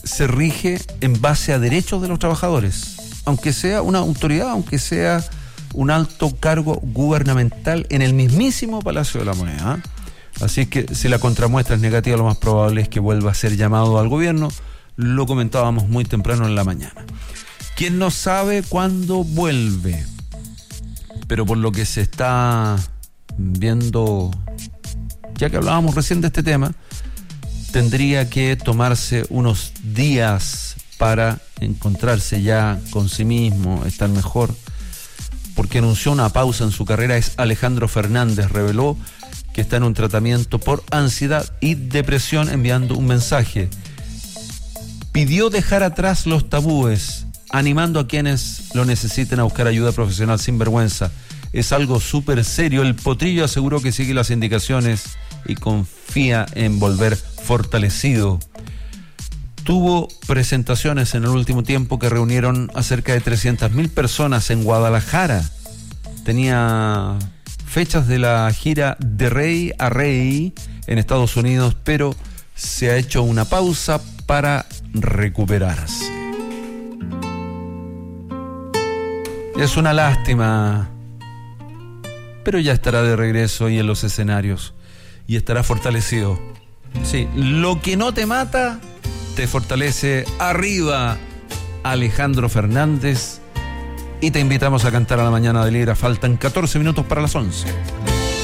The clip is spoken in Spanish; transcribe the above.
se rige en base a derechos de los trabajadores, aunque sea una autoridad, aunque sea un alto cargo gubernamental en el mismísimo Palacio de la Moneda. Así es que si la contramuestra es negativa, lo más probable es que vuelva a ser llamado al gobierno. Lo comentábamos muy temprano en la mañana. ¿Quién no sabe cuándo vuelve? Pero por lo que se está viendo, ya que hablábamos recién de este tema, tendría que tomarse unos días para encontrarse ya con sí mismo, estar mejor, porque anunció una pausa en su carrera. Es Alejandro Fernández, reveló que está en un tratamiento por ansiedad y depresión, enviando un mensaje. Pidió dejar atrás los tabúes, animando a quienes lo necesiten a buscar ayuda profesional sin vergüenza. Es algo súper serio. El Potrillo aseguró que sigue las indicaciones y confía en volver fortalecido. Tuvo presentaciones en el último tiempo que reunieron a cerca de 300.000 personas en Guadalajara. Tenía fechas de la gira de rey a rey en Estados Unidos, pero se ha hecho una pausa para recuperarse. Es una lástima, pero ya estará de regreso y en los escenarios, y estará fortalecido. Sí, lo que no te mata te fortalece. Arriba, Alejandro Fernández. Y te invitamos a cantar a la mañana de Libra. Faltan 14 minutos para las 11.